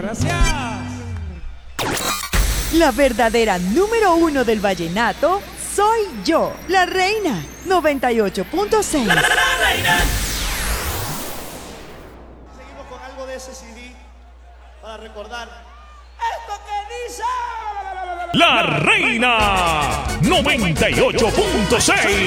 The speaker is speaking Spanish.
gracias. La verdadera número uno del vallenato soy yo, la reina 98.6. ¡La reina! Seguimos con algo de ese CD para recordar. Esto que dice La Reina 98.6.